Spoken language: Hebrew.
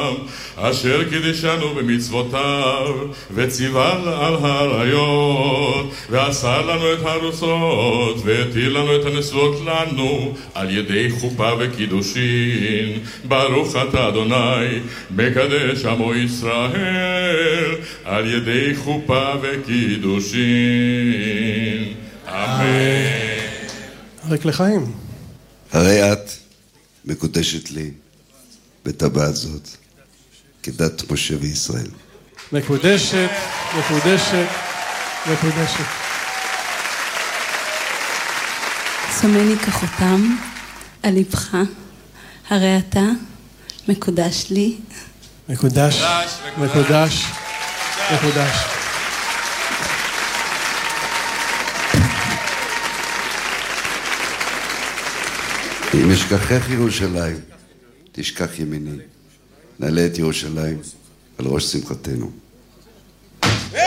אשר קידשנו במצוותיו, וציווה על האריות, ועשה לנו את הרוסות, והטיל לנו את הנשואות לנו, על ידי חופה וקידושין. ברוך אתה אדוני, מקדש עמו ישראל, על ידי חופה וקידושין. אמן. רק לחיים. הרי את מקודשת לי בטבעת זאת, כדת משה וישראל. מקודשת, מקודשת, מקודשת. שמני כחותם על לבך, הרי אתה מקודש לי. מקודש, מקודש, מקודש. אם אשכחך ירושלים, תשכח ימיני. נעלה את ירושלים על ראש שמחתנו.